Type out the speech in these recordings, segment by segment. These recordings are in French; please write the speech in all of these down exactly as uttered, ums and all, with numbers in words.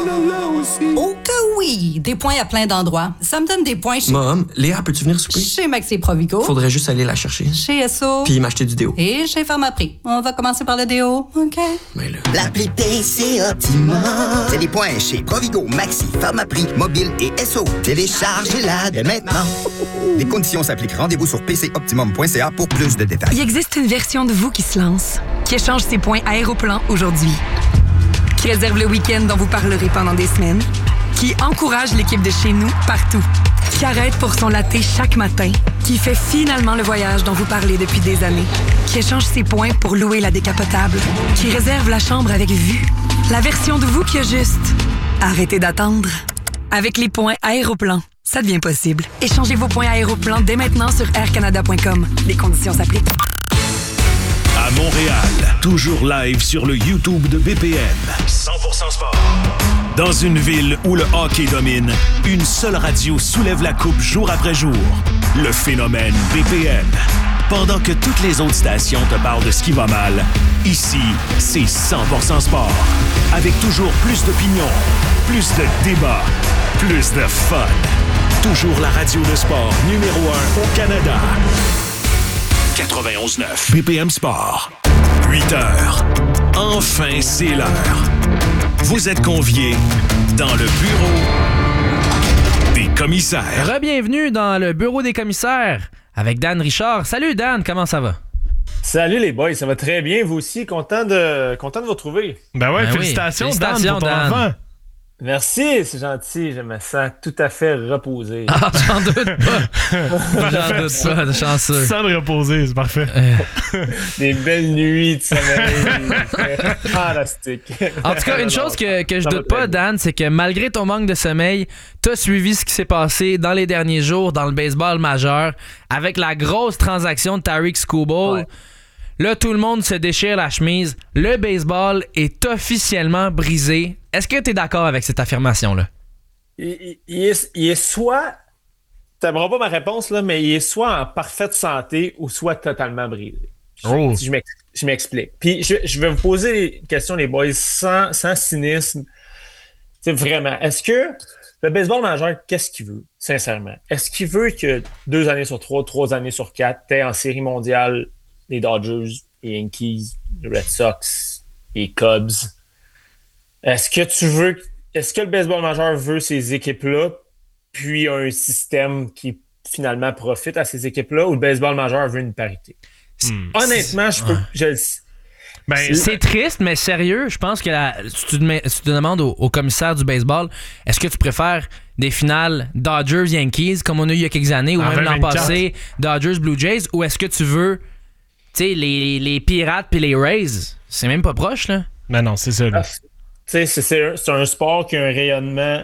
là aussi. Oh que oui! Des points à plein d'endroits. Ça me donne des points chez... Mom, Léa, peux-tu venir souper? Chez Maxi Provigo. Faudrait juste aller la chercher. Chez S O. Puis m'acheter du déo. Et chez Pharmaprix. On va commencer par le déo, OK? Mais là... L'appli P C Optimum. C'est des points chez Provigo, Maxi, Pharmaprix, Mobile et S O. Téléchargez-la dès maintenant. Les conditions s'appliquent. Rendez-vous sur p c optimum point c a pour plus de détails. Il existe une version de vous qui se lance, qui échange ses points Aéroplan aujourd'hui, qui réserve le week-end dont vous parlerez pendant des semaines, qui encourage l'équipe de chez nous partout, qui arrête pour son latte chaque matin, qui fait finalement le voyage dont vous parlez depuis des années, qui échange ses points pour louer la décapotable, qui réserve la chambre avec vue. La version de vous qui a juste arrêtez d'attendre. Avec les points Aéroplan, ça devient possible. Échangez vos points Aéroplan dès maintenant sur air canada point com. Les conditions s'appliquent. À Montréal, toujours live sur le YouTube de B P M. cent pour cent sport. Dans une ville où le hockey domine, une seule radio soulève la coupe jour après jour. Le phénomène B P M. Pendant que toutes les autres stations te parlent de ce qui va mal, ici, c'est cent pour cent sport. Avec toujours plus d'opinions, plus de débats, plus de fun. Toujours la radio de sport numéro un au Canada. quatre-vingt-onze neuf B P M Sport. huit heures. Enfin, c'est l'heure. Vous êtes conviés dans le bureau des commissaires. Re-bienvenue dans le bureau des commissaires avec Dan Richard. Salut Dan, comment ça va? Salut les boys, ça va très bien, vous aussi, content de, content de vous retrouver. Ben ouais, Ben félicitations, oui. Félicitations Dan, pour ton Dan. enfant. Merci, c'est gentil, je me sens tout à fait reposé. Ah, j'en doute pas. J'en doute pas, chanceux. Sans le reposer, c'est parfait. Euh, Des belles nuits de sommeil. Fantastique. En tout cas, une chose que, que je Ça va doute très pas, bien. Dan, c'est que malgré ton manque de sommeil, t'as suivi ce qui s'est passé dans les derniers jours dans le baseball majeur avec la grosse transaction de Tarik Skubal. Ouais. Là, tout le monde se déchire la chemise. Le baseball est officiellement brisé. Est-ce que tu es d'accord avec cette affirmation-là? Il, il- il est, il est soit, t'aimeras pas ma réponse, là, mais il est soit en parfaite santé ou soit totalement brisé. Je, Oh. je m'ex- je m'explique. Puis je, je vais vous poser des questions, les boys, sans, sans cynisme. C'est vraiment, est-ce que le baseball majeur, qu'est-ce qu'il veut, sincèrement? Est-ce qu'il veut que deux années sur trois, trois années sur quatre, t'es en série mondiale les Dodgers, les Yankees, les Red Sox, les Cubs? Est-ce que tu veux, est-ce que le baseball majeur veut ces équipes-là, puis un système qui finalement profite à ces équipes-là, ou le baseball majeur veut une parité? Hmm. Honnêtement, je peux, je le sais. Ben, C'est triste, mais sérieux, je pense que la, si tu, te, si tu te demandes au, au commissaire du baseball, est-ce que tu préfères des finales Dodgers-Yankees, comme on a eu il y a quelques années, ou En même l'an vingt vingt-quatre. passé, Dodgers-Blue Jays, ou est-ce que tu veux, tu sais, les, les Pirates puis les Rays? C'est même pas proche, là. ben non, c'est ça. Là. Tu sais, c'est, c'est, un, c'est un sport qui a un rayonnement.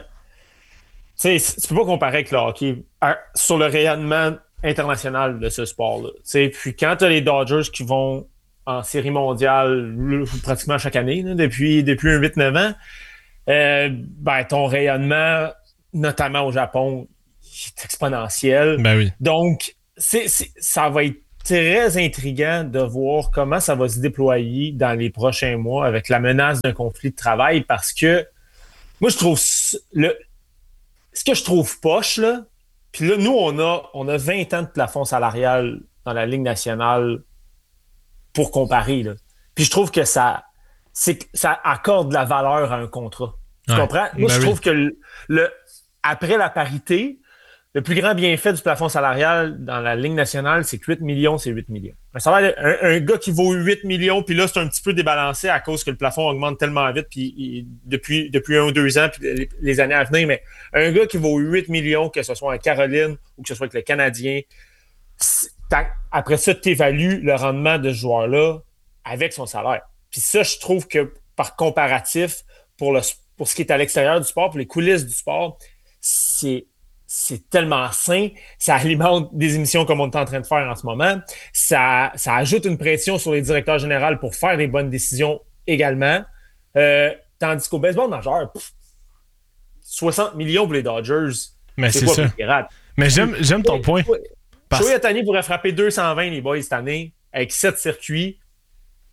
Tu sais, tu peux pas comparer avec le hockey à- sur le rayonnement international de ce sport-là. Tu sais, puis quand tu as les Dodgers qui vont en série mondiale là, pratiquement chaque année, là, depuis, depuis un huit neuf ans, euh, ben, ton rayonnement, notamment au Japon, est exponentiel. Ben oui. Donc, c'est, c'est, ça va être très intriguant de voir comment ça va se déployer dans les prochains mois avec la menace d'un conflit de travail parce que moi, je trouve c- le, ce que je trouve poche, là, puis là, nous, on a, on a vingt ans de plafond salarial dans la Ligue nationale pour comparer. Là. Puis je trouve que ça, c'est, que ça accorde de la valeur à un contrat. Tu Ouais. comprends? Moi, Ben je oui. trouve que le, le- après la parité, le plus grand bienfait du plafond salarial dans la Ligue nationale, c'est que huit millions, c'est huit millions. Un, salaire, un, un gars qui vaut huit millions, puis là, c'est un petit peu débalancé à cause que le plafond augmente tellement vite puis il- depuis, depuis un ou deux ans, puis les, les années à venir, mais un gars qui vaut huit millions, que ce soit en Caroline ou que ce soit avec le Canadien, c'est- t'as- après ça, tu évalues le rendement de ce joueur-là avec son salaire. Puis ça, je trouve que par comparatif, pour, le, pour ce qui est à l'extérieur du sport, pour les coulisses du sport, c'est c'est tellement sain, ça alimente des émissions comme on est en train de faire en ce moment, ça, ça ajoute une pression sur les directeurs généraux pour faire des bonnes décisions également, euh, tandis qu'au baseball majeur, pff, soixante millions pour les Dodgers, Mais c'est, c'est quoi ça. pour les Pirates? Mais j'aime, j'aime ton point. Parce- Shohei Ohtani pourrait frapper deux cent vingt les boys cette année, avec sept circuits,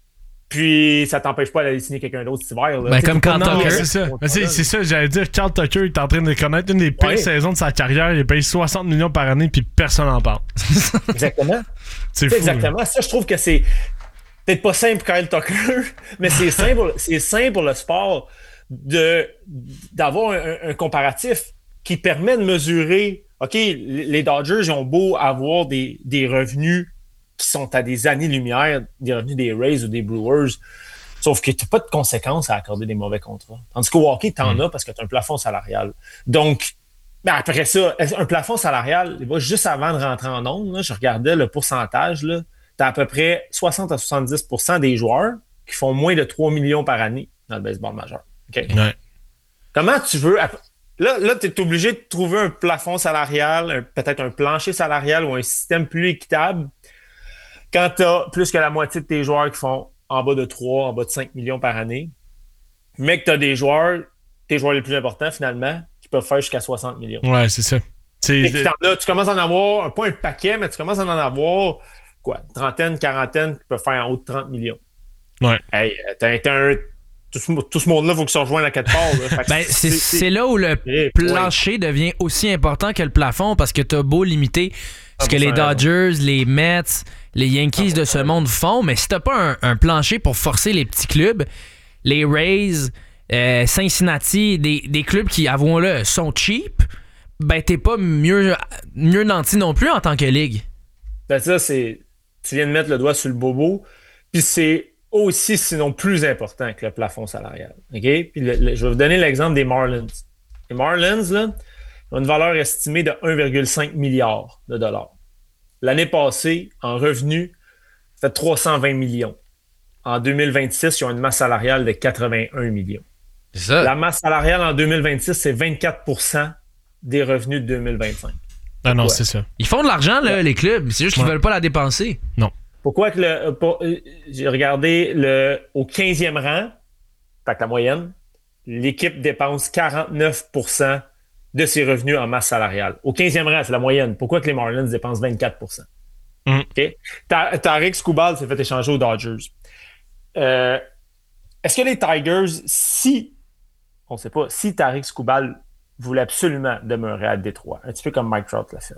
Puis ça t'empêche pas d'aller signer quelqu'un d'autre cet hiver. Là. Ben, comme Carl Non, Tucker. c'est ça. Mais c'est, c'est ça, j'allais dire, Carl Tucker est en train de connaître une des pires Ouais. saisons de sa carrière. Il paye soixante millions par année, puis personne n'en parle. Exactement. C'est C'est fou. là. exactement. Ça, je trouve que c'est peut-être pas simple pour Kyle Tucker, mais c'est sain pour, c'est sain pour le sport de, d'avoir un, un comparatif qui permet de mesurer, OK, les Dodgers, ils ont beau avoir des, des revenus qui sont à des années-lumière, des revenus des Rays ou des Brewers, sauf que tu n'as pas de conséquences à accorder des mauvais contrats. Tandis qu'au hockey, tu en Mm. as parce que tu as un plafond salarial. Donc, ben après ça, un plafond salarial, juste avant de rentrer en ondes, là, je regardais le pourcentage, tu as à peu près soixante à soixante-dix pour cent des joueurs qui font moins de trois millions par année dans le baseball majeur. Okay? Ouais. Comment tu veux... Là, là tu es obligé de trouver un plafond salarial, un, peut-être un plancher salarial ou un système plus équitable quand tu as plus que la moitié de tes joueurs qui font en bas de trois, en bas de cinq millions par année, mais que tu as des joueurs, tes joueurs les plus importants finalement, qui peuvent faire jusqu'à soixante millions. Ouais, c'est ça. C'est, Et puis, là, tu commences à en avoir, pas un paquet, mais tu commences à en avoir, quoi, une trentaine, quarantaine qui peuvent faire en haut de trente millions. Ouais. Hey, t'as, t'as un... Tout ce, tout ce monde-là, il faut qu'ils se rejoignent à quatre parts. Là. Fait que Ben, c'est, c'est là où le Eh, plancher devient aussi important que le plafond parce que t'as beau limiter ce que les cent pour cent Dodgers, les Mets, les Yankees de ce monde font, mais si t'as pas un, un plancher pour forcer les petits clubs, les Rays, euh, Cincinnati, des, des clubs qui, avouons-le, sont cheap, ben t'es pas mieux, mieux nanti non plus en tant que ligue. Ben ça, c'est... Tu viens de mettre le doigt sur le bobo, puis c'est aussi, sinon plus important que le plafond salarial. OK? Puis le, le, je vais vous donner l'exemple des Marlins. Les Marlins, là, ont une valeur estimée de un virgule cinq milliard de dollars. L'année passée, en revenus, ça fait trois cent vingt millions. En deux mille vingt-six, ils ont une masse salariale de quatre-vingt-un millions. C'est ça. La masse salariale en deux mille vingt-six, c'est vingt-quatre pour cent des revenus de deux mille vingt-cinq. Ah non, Ouais. c'est ça. Ils font de l'argent, là, les clubs. C'est juste qu'ils Ouais. veulent pas la dépenser. Pourquoi que le. Pour, j'ai regardé le, au quinzième rang, fait que la moyenne, l'équipe dépense quarante-neuf pour cent de ses revenus en masse salariale. Au quinzième rang, c'est la moyenne. Pourquoi que les Marlins dépensent vingt-quatre pour cent? Mm. OK? Ta- Tarik Skubal s'est fait échanger aux Dodgers. Euh, est-ce que les Tigers, si, on ne sait pas, si Tarik Skubal voulait absolument demeurer à Détroit, un petit peu comme Mike Trout l'a fait,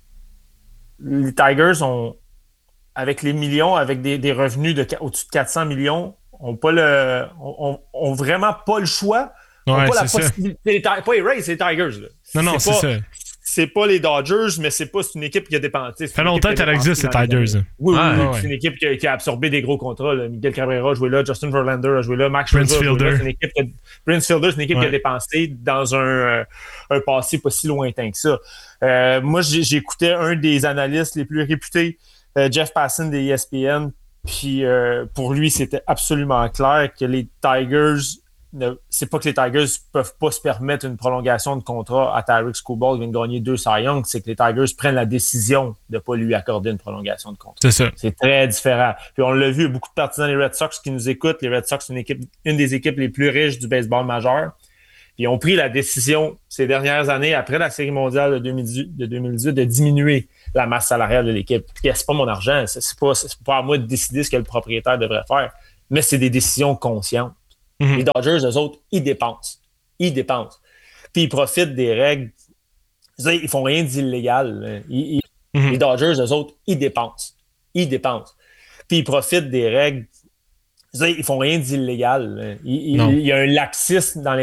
les Tigers ont, avec les millions, avec des, des revenus de, au-dessus de quatre cents millions, ont pas le, ont, ont vraiment pas le choix. Ont Ouais, pas la c'est ça. possibilité. Les, Ti- pas les Rays, c'est les Tigers. Là. Non, non, c'est pas, ça. C'est pas les Dodgers, mais c'est pas c'est une équipe qui a dépensé. Ça fait longtemps qu'elle existe, les Tigers. Oui, oui, Ah, oui, ouais. c'est une équipe qui a, qui a absorbé des gros contrats. Là. Miguel Cabrera a joué là, Justin Verlander a joué là, Max Prince Scherzer a joué là. Fielder. C'est une équipe qui a, Prince Fielder, c'est une équipe Ouais. qui a dépensé dans un, euh, un passé pas si lointain que ça. Euh, moi, j'ai, j'écoutais un des analystes les plus réputés, euh, Jeff Passan des E S P N, puis euh, pour lui, c'était absolument clair que les Tigers, ne, c'est pas que les Tigers peuvent pas se permettre une prolongation de contrat à Tarik Skubal qui vient de gagner deux Cy Young, c'est que les Tigers prennent la décision de pas lui accorder une prolongation de contrat. C'est ça. C'est très différent. Puis on l'a vu, il y a beaucoup de partisans des Red Sox qui nous écoutent. Les Red Sox, c'est une équipe, une des équipes les plus riches du baseball majeur. Puis ils ont pris la décision ces dernières années, après la Série mondiale de deux mille dix-huit, de, deux mille dix-huit, de diminuer la masse salariale de l'équipe. Puis c'est pas mon argent, c'est, c'est, pas, c'est pas à moi de décider ce que le propriétaire devrait faire, mais c'est des décisions conscientes. Mm-hmm. Les Dodgers, eux autres, ils dépensent. Ils dépensent. Puis ils profitent des règles. Je veux dire, ils font rien d'illégal. Ils, ils, Mm-hmm. Les Dodgers, eux autres, ils dépensent. Ils dépensent. Puis ils profitent des règles. Je veux dire, ils font rien d'illégal. Il, il, il y a un laxisme dans les